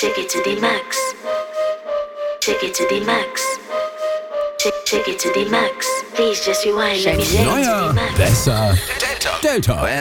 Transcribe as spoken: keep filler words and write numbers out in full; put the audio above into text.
Take it to the max. Take it to the max. Take, take it to the max. Please just rewind. Let me take it to the max. Besser. Delta. Delta.